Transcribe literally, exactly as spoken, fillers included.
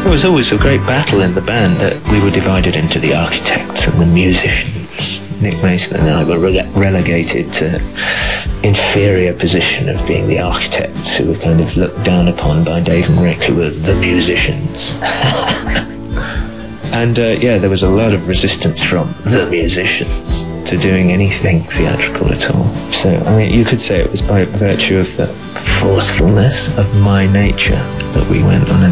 There was always a great battle in the band that we were divided into the architects and the musicians. Nick Mason and I were rele- relegated to inferior position of being the architects, who were kind of looked down upon by Dave and Rick, who were the musicians. And uh, yeah, there was a lot of resistance from the musicians to doing anything theatrical at all. So, I mean, you could say it was by virtue of the forcefulness of my nature that we went on an